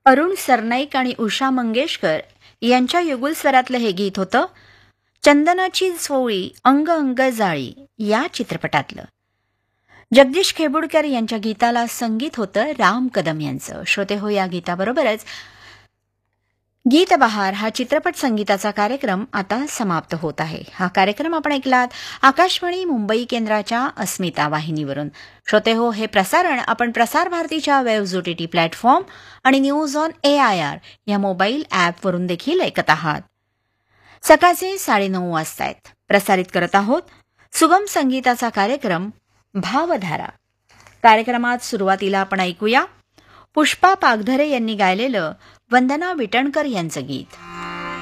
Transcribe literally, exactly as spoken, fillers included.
अरुण सरनाईक आणि उषा मंगेशकर यांच्या युगुल स्वरातलं हे गीत होतं चंदनाची चोळी अंग अंग जाळी या चित्रपटातलं. जगदीश खेबुडकर यांच्या गीताला संगीत होतं राम कदम यांचं. श्रोते हो, या गीताबरोबरच गीत बहार हा चित्रपट संगीताचा कार्यक्रम आता समाप्त होत आहे. हा कार्यक्रम आपण ऐकलात आकाशवाणी मुंबई केंद्राच्या अस्मिता वाहिनीवरून. श्रोते हो, हे प्रसारण आपण प्रसार भारतीच्या वेव्ज ओटीटी प्लॅटफॉर्म आणि news on A I R या मोबाईल ॲपवरून देखील ऐकत आहात. सकाळचे साडेनऊ वाजतायत. प्रसारित करत आहोत सुगम संगीताचा कार्यक्रम भावधारा. कार्यक्रमात सुरुवातीला आपण ऐकूया पुष्पा पागधरे यांनी गायलेलं वंदना विटणकर यांचं गीत.